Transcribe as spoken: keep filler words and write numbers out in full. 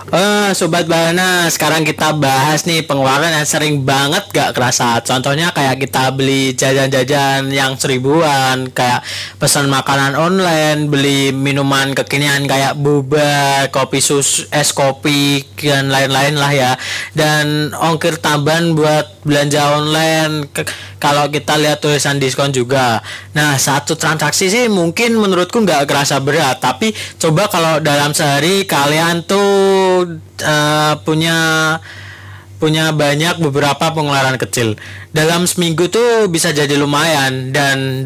Eh, Sobat Bana, sekarang kita bahas nih pengeluaran yang sering banget gak kerasa. Contohnya kayak kita beli jajan-jajan yang seribuan, kayak pesan makanan online, beli minuman kekinian kayak boba, kopi sus, es kopi, dan lain-lain lah ya. Dan ongkir tambahan buat belanja online ke- kalau kita lihat tulisan diskon juga. Nah, satu transaksi sih mungkin menurutku nggak kerasa berat, tapi coba kalau dalam sehari kalian tuh eh, punya punya banyak beberapa pengeluaran kecil. Dalam seminggu tuh bisa jadi lumayan dan